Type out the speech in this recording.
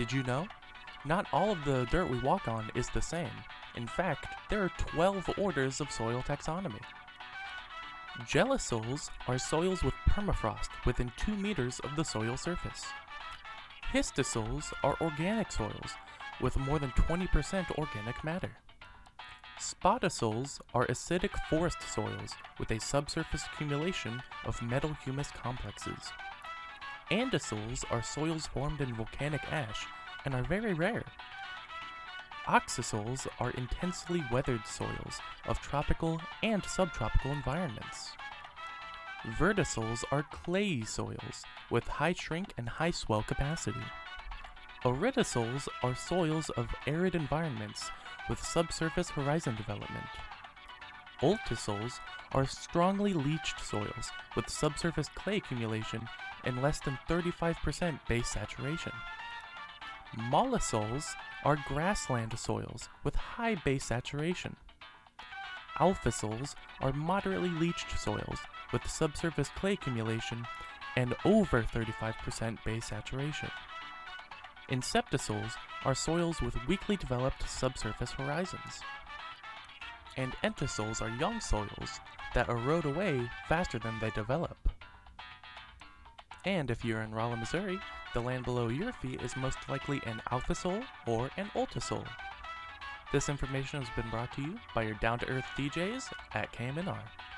Did you know? Not all of the dirt we walk on is the same. In fact, there are 12 orders of soil taxonomy. Gelisols are soils with permafrost within 2 meters of the soil surface. Histosols are organic soils with more than 20% organic matter. Spotosols are acidic forest soils with a subsurface accumulation of metal humus complexes. Andisols are soils formed in volcanic ash and are very rare. Oxisols are intensely weathered soils of tropical and subtropical environments. Vertisols are clayey soils with high shrink and high swell capacity. Aridisols are soils of arid environments with subsurface horizon development. Ultisols are strongly leached soils with subsurface clay accumulation and less than 35% base saturation. Mollisols are grassland soils with high base saturation. Alphasols are moderately leached soils with subsurface clay accumulation and over 35% base saturation. Inceptisols are soils with weakly developed subsurface horizons. And entisols are young soils that erode away faster than they develop. And if you're in Rolla, Missouri, the land below your feet is most likely an alphasol or an ultisol. This information has been brought to you by your down-to-earth DJs at KMNR.